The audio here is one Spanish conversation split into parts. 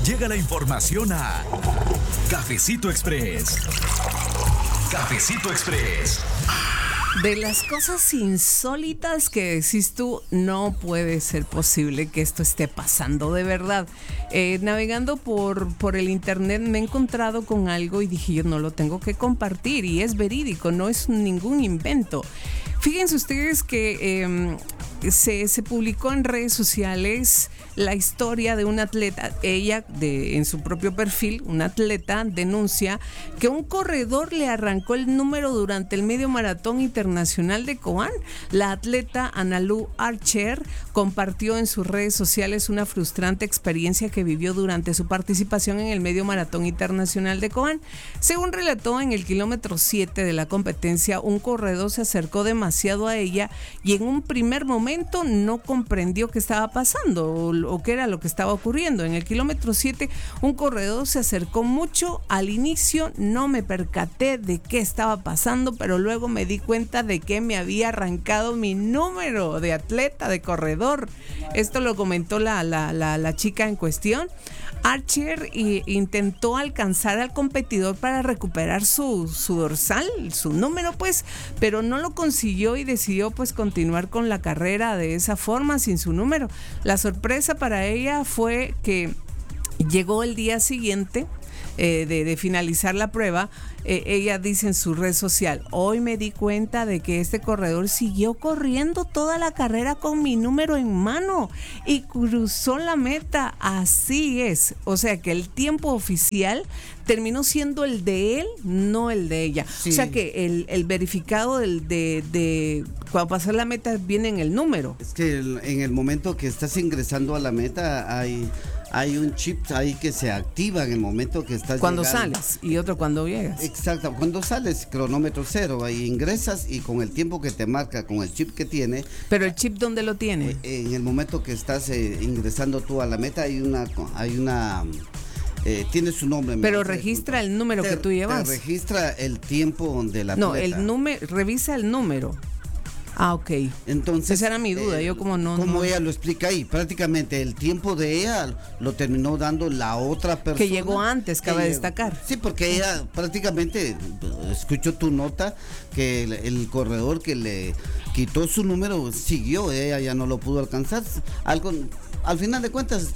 Llega la información a Cafecito Express. Cafecito Express. De las cosas insólitas que decís tú, no puede ser posible que esto esté pasando de verdad. Navegando por el internet me he encontrado con algo y dije, yo no lo tengo que compartir, y es verídico, no es ningún invento. Fíjense ustedes que se publicó en redes sociales la historia de una atleta. Ella, en su propio perfil, una atleta, denuncia que un corredor le arrancó el número durante el medio maratón internacional de Cobán. La atleta Analu Archer compartió en sus redes sociales una frustrante experiencia que vivió durante su participación en el medio maratón internacional de Cobán. Según relató, en el kilómetro 7 de la competencia, un corredor se acercó demasiado a ella y en un primer momento no comprendió qué estaba pasando o qué era lo que estaba ocurriendo. En el kilómetro 7, un corredor se acercó mucho. Al inicio no me percaté de qué estaba pasando, pero luego me di cuenta de que me había arrancado mi número de atleta, de corredor. Esto lo comentó la chica en cuestión. Archer intentó alcanzar al competidor para recuperar su dorsal, su número, pues, pero no lo consiguió y decidió pues continuar con la carrera de esa forma, sin su número. La sorpresa para ella fue que llegó el día siguiente de finalizar la prueba. Ella dice en su red social: hoy me di cuenta de que este corredor siguió corriendo toda la carrera con mi número en mano y cruzó la meta. Así es, o sea que el tiempo oficial terminó siendo el de él, no el de ella. Sí. O sea que el verificado de cuando pasó la meta viene en el número. Es que en el momento que estás ingresando a la meta hay un chip ahí que se activa en el momento que estás cuando llegando. Sales y otro cuando llegas. Exacto, cuando sales, cronómetro cero, ahí ingresas y con el tiempo que te marca, con el chip que tiene. ¿Pero el chip dónde lo tiene? En el momento que estás ingresando tú a la meta hay una tiene su nombre. Pero registra el número que tú llevas. Te registra el tiempo de la No, atleta. el número, revisa el número. Ah, ok. Entonces, esa era mi duda, yo como no... Como ella lo explica ahí, prácticamente el tiempo de ella lo terminó dando la otra persona. Que llegó antes, cabe destacar. Sí, porque ella prácticamente, escuchó tu nota, que el corredor que le quitó su número siguió, ella ya no lo pudo alcanzar. Al final de cuentas...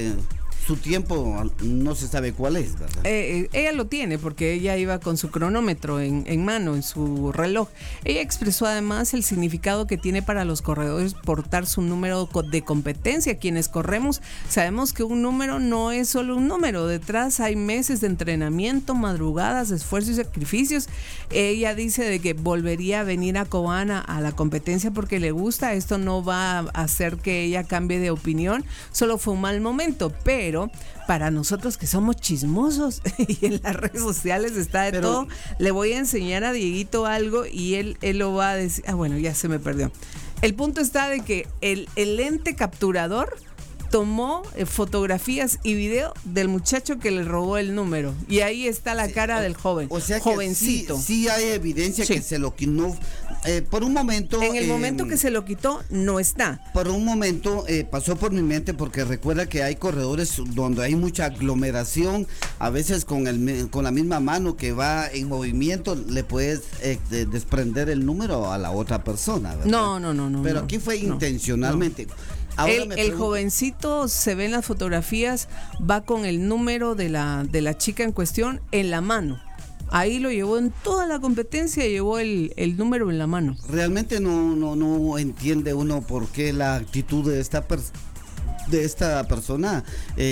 su tiempo no se sabe cuál es, ¿verdad? Ella lo tiene porque ella iba con su cronómetro en mano, en su reloj. Ella expresó además el significado que tiene para los corredores portar su número de competencia. Quienes corremos sabemos que un número no es solo un número. Detrás hay meses de entrenamiento, madrugadas, esfuerzos y sacrificios. Ella dice de que volvería a venir a Cobán a la competencia porque le gusta. Esto no va a hacer que ella cambie de opinión. Solo fue un mal momento, pero para nosotros que somos chismosos y en las redes sociales está de todo, le voy a enseñar a Dieguito algo y él lo va a decir. Ah, bueno, ya se me perdió. El punto está de que el ente capturador tomó fotografías y video del muchacho que le robó el número y ahí está la cara del joven, o sea que jovencito. Sí hay evidencia que se lo quitó. Por un momento... En el momento que se lo quitó, no está. Por un momento pasó por mi mente, porque recuerda que hay corredores donde hay mucha aglomeración, a veces con la misma mano que va en movimiento, le puedes desprender el número a la otra persona, ¿verdad? No. Pero aquí fue intencionalmente. El jovencito, se ve en las fotografías, va con el número de la chica en cuestión en la mano. Ahí lo llevó en toda la competencia, llevó el número en la mano. Realmente no entiende uno por qué la actitud de esta persona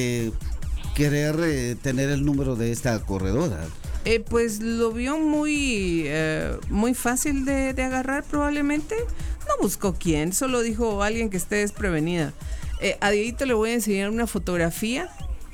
querer tener el número de esta corredora. Pues lo vio muy fácil de agarrar probablemente. No buscó quién, solo dijo alguien que esté desprevenida. A Dieguito le voy a enseñar una fotografía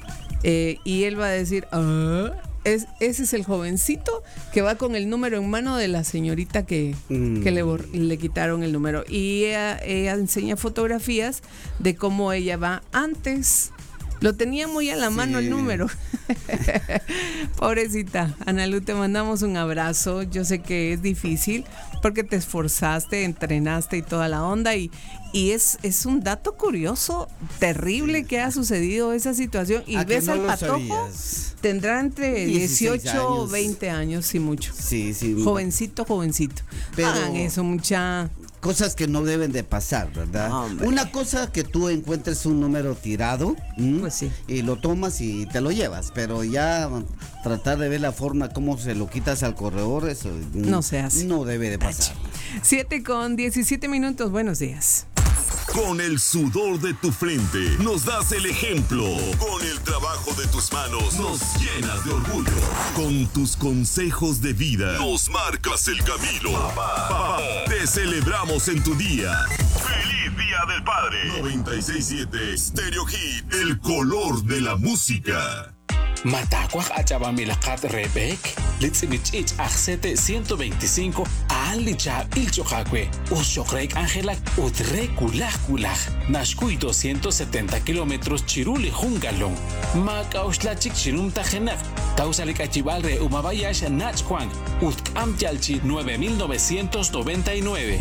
y él va a decir... Ese es el jovencito que va con el número en mano de la señorita que le quitaron el número. Y ella enseña fotografías de cómo ella va antes Lo tenía muy a la mano el número. Pobrecita. Analu, te mandamos un abrazo. Yo sé que es difícil porque te esforzaste, entrenaste y toda la onda. Y es un dato curioso, terrible que ha sucedido esa situación. Y ves al Patojo, tendrá entre 18 o 20 años, y mucho. Sí. Jovencito. Pero hagan eso, mucha... Cosas que no deben de pasar, ¿verdad? Hombre. Una cosa que tú encuentres un número tirado, Pues sí. y lo tomas y te lo llevas, pero ya tratar de ver la forma como se lo quitas al corredor, eso No se hace. No debe de pasar. 7:17, buenos días. Con el sudor de tu frente nos das el ejemplo. Con el trabajo de tus manos nos llenas de orgullo. Con tus consejos de vida nos marcas el camino. Papá, te celebramos en tu día. ¡Feliz Día del Padre! 96.7 Stereo Hit, el color de la música. Matakwaj achabamilaqat Rebek, litzimichich axete 125, alicha ilchojakwe, ushokreik Angelak, utrekulaj kulaj, nashkui 270 kilómetros chiruli jungalong, makauslachik chirum tajenak, tausalik achivalre umabayash nachjuan, utkamchalchi 9999.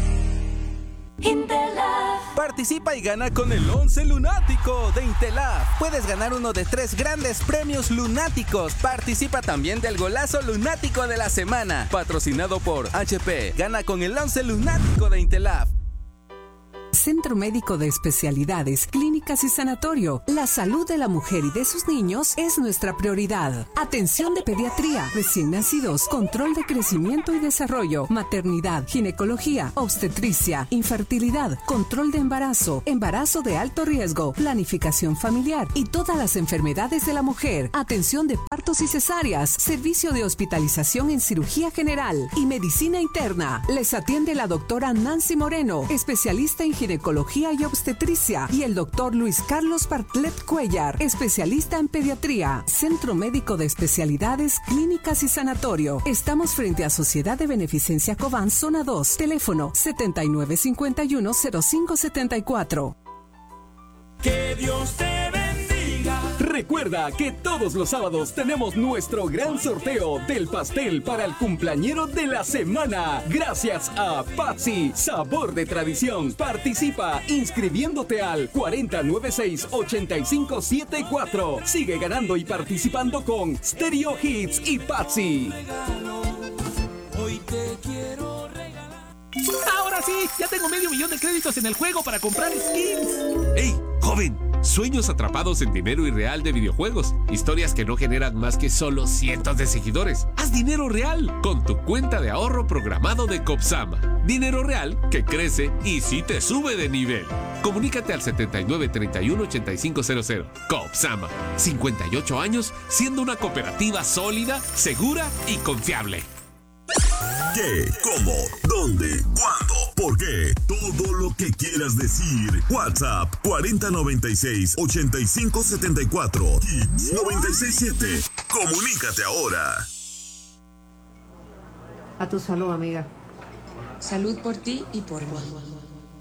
Participa y gana con el 11 Lunático de Intelaf. Puedes ganar uno de 3 grandes premios lunáticos. Participa también del golazo lunático de la semana, patrocinado por HP. Gana con el 11 Lunático de Intelaf. Centro Médico de Especialidades, Clínicas y Sanatorio. La salud de la mujer y de sus niños es nuestra prioridad. Atención de pediatría, recién nacidos, control de crecimiento y desarrollo, maternidad, ginecología, obstetricia, infertilidad, control de embarazo, embarazo de alto riesgo, planificación familiar y todas las enfermedades de la mujer. Atención de partos y cesáreas, servicio de hospitalización en cirugía general y medicina interna. Les atiende la doctora Nancy Moreno, especialista en ginecología y obstetricia, y el doctor Luis Carlos Bartlett Cuellar, especialista en pediatría. Centro Médico de Especialidades, Clínicas y Sanatorio. Estamos frente a Sociedad de Beneficencia Cobán, Zona 2. Teléfono 7951-0574. Que Dios te bendiga. Recuerda que todos los sábados tenemos nuestro gran sorteo del pastel para el cumpleañero de la semana. Gracias a Patsy, sabor de tradición. Participa inscribiéndote al 4096-8574. Sigue ganando y participando con Stereo Hits y Patsy. Hoy te quiero regalar. Ahora sí, ya tengo $500,000 de créditos en el juego para comprar skins. ¡Ey, joven! Sueños atrapados en dinero irreal de videojuegos. Historias que no generan más que solo cientos de seguidores. Haz dinero real con tu cuenta de ahorro programado de Copsama. Dinero real que crece y sí te sube de nivel. Comunícate al 7931-8500. Copsama. 58 años siendo una cooperativa sólida, segura y confiable. ¿Qué? ¿Cómo? ¿Dónde? ¿Cuándo? ¿Por qué? Todo lo que quieras decir. WhatsApp 4096-8574. Hits 967. Comunícate ahora. A tu salud, amiga. Salud por ti y por mí.